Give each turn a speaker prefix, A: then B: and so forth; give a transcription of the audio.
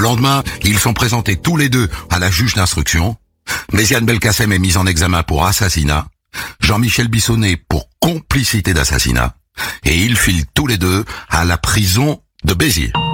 A: lendemain, ils sont présentés tous les deux à la juge d'instruction. Méziane Belkacem est mise en examen pour assassinat, Jean-Michel Bissonnet pour complicité d'assassinat, et ils filent tous les deux à la prison de Béziers.